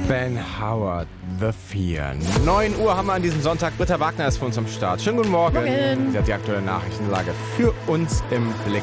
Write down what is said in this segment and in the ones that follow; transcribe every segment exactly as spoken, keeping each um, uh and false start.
Ben Howard, The Fear. neun Uhr haben wir an diesem Sonntag. Britta Wagner ist für uns am Start. Schönen guten Morgen. Morgen. Sie hat die aktuelle Nachrichtenlage für uns im Blick.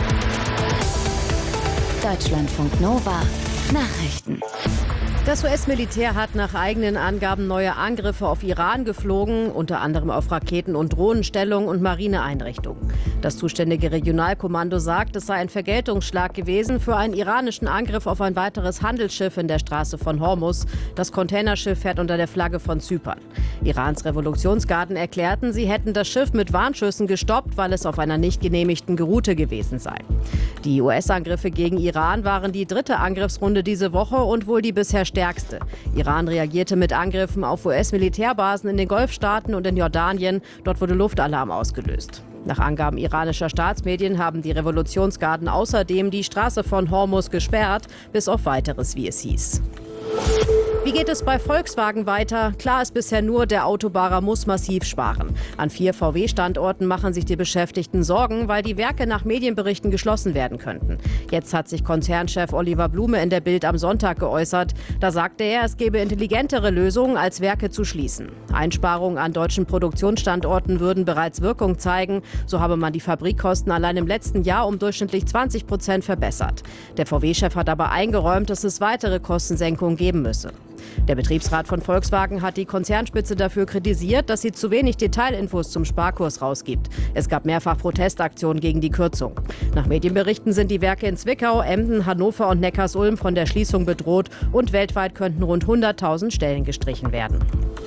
Deutschlandfunk Nova. Nachrichten. Das U S-Militär hat nach eigenen Angaben neue Angriffe auf Iran geflogen, unter anderem auf Raketen- und Drohnenstellungen und Marineeinrichtungen. Das zuständige Regionalkommando sagt, es sei ein Vergeltungsschlag gewesen für einen iranischen Angriff auf ein weiteres Handelsschiff in der Straße von Hormuz. Das Containerschiff fährt unter der Flagge von Zypern. Irans Revolutionsgarden erklärten, sie hätten das Schiff mit Warnschüssen gestoppt, weil es auf einer nicht genehmigten Route gewesen sei. Die U S-Angriffe gegen Iran waren die dritte Angriffsrunde diese Woche und wohl die bisher stärkste. Iran reagierte mit Angriffen auf U S-Militärbasen in den Golfstaaten und in Jordanien. Dort wurde Luftalarm ausgelöst. Nach Angaben iranischer Staatsmedien haben die Revolutionsgarden außerdem die Straße von Hormuz gesperrt, bis auf Weiteres, wie es hieß. Wie geht es bei Volkswagen weiter? Klar ist bisher nur, der Autobauer muss massiv sparen. An vier V W-Standorten machen sich die Beschäftigten Sorgen, weil die Werke nach Medienberichten geschlossen werden könnten. Jetzt hat sich Konzernchef Oliver Blume in der Bild am Sonntag geäußert. Da sagte er, es gebe intelligentere Lösungen, als Werke zu schließen. Einsparungen an deutschen Produktionsstandorten würden bereits Wirkung zeigen. So habe man die Fabrikkosten allein im letzten Jahr um durchschnittlich zwanzig Prozent verbessert. Der V W-Chef hat aber eingeräumt, dass es weitere Kostensenkungen geben müsse. Der Betriebsrat von Volkswagen hat die Konzernspitze dafür kritisiert, dass sie zu wenig Detailinfos zum Sparkurs rausgibt. Es gab mehrfach Protestaktionen gegen die Kürzung. Nach Medienberichten sind die Werke in Zwickau, Emden, Hannover und Neckarsulm von der Schließung bedroht und weltweit könnten rund hunderttausend Stellen gestrichen werden.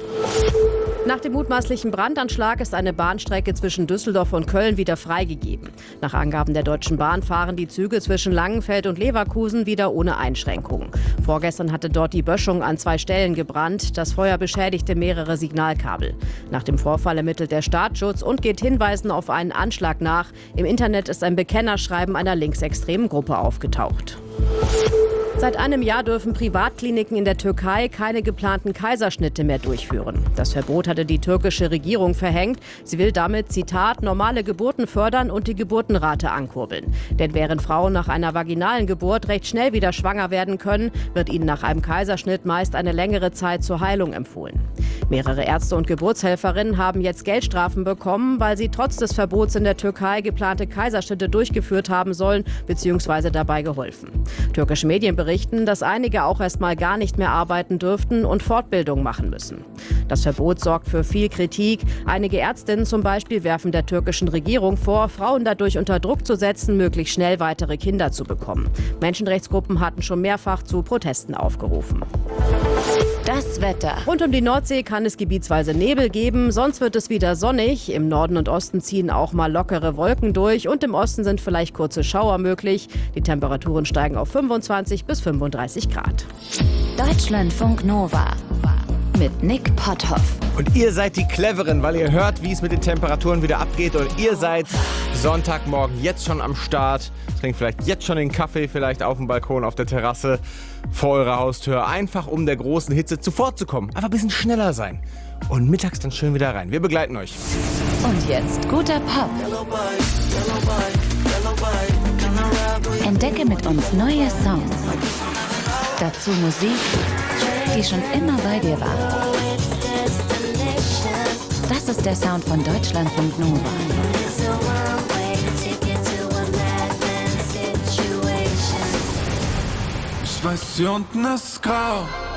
Nach dem mutmaßlichen Brandanschlag ist eine Bahnstrecke zwischen Düsseldorf und Köln wieder freigegeben. Nach Angaben der Deutschen Bahn fahren die Züge zwischen Langenfeld und Leverkusen wieder ohne Einschränkungen. Vorgestern hatte dort die Böschung an zwei Stellen gebrannt. Das Feuer beschädigte mehrere Signalkabel. Nach dem Vorfall ermittelt der Staatsschutz und geht Hinweisen auf einen Anschlag nach. Im Internet ist ein Bekennerschreiben einer linksextremen Gruppe aufgetaucht. Seit einem Jahr dürfen Privatkliniken in der Türkei keine geplanten Kaiserschnitte mehr durchführen. Das Verbot hatte die türkische Regierung verhängt. Sie will damit, Zitat, normale Geburten fördern und die Geburtenrate ankurbeln. Denn während Frauen nach einer vaginalen Geburt recht schnell wieder schwanger werden können, wird ihnen nach einem Kaiserschnitt meist eine längere Zeit zur Heilung empfohlen. Mehrere Ärzte und Geburtshelferinnen haben jetzt Geldstrafen bekommen, weil sie trotz des Verbots in der Türkei geplante Kaiserschnitte durchgeführt haben sollen bzw. dabei geholfen. Türkische Medien berichten, dass einige auch erst mal gar nicht mehr arbeiten dürften und Fortbildung machen müssen. Das Verbot sorgt für viel Kritik. Einige Ärztinnen zum Beispiel werfen der türkischen Regierung vor, Frauen dadurch unter Druck zu setzen, möglichst schnell weitere Kinder zu bekommen. Menschenrechtsgruppen hatten schon mehrfach zu Protesten aufgerufen. Das Wetter. Rund um die Nordsee kann es gebietsweise Nebel geben, sonst wird es wieder sonnig. Im Norden und Osten ziehen auch mal lockere Wolken durch und im Osten sind vielleicht kurze Schauer möglich. Die Temperaturen steigen auf fünfundzwanzig bis fünfunddreißig Grad. Deutschlandfunk Nova mit Nick Potthoff. Und ihr seid die Cleveren, weil ihr hört, wie es mit den Temperaturen wieder abgeht. Und ihr seid Sonntagmorgen jetzt schon am Start. Trinkt vielleicht jetzt schon den Kaffee, vielleicht auf dem Balkon, auf der Terrasse, vor eurer Haustür. Einfach um der großen Hitze zuvorzukommen. Einfach ein bisschen schneller sein. Und mittags dann schön wieder rein. Wir begleiten euch. Und jetzt guter Pop. Entdecke mit uns neue Songs. Dazu Musik, die schon immer bei dir war. Das ist der Sound von Deutschlandfunk Nova. Ich weiß, hier unten ist grau,